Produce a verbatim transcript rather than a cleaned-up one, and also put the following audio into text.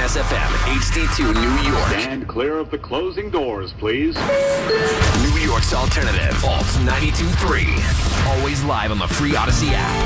S F M, H D two, New York. Stand clear of the closing doors, please. New York's alternative, Alt ninety-two point three. Always live on the free Odyssey app.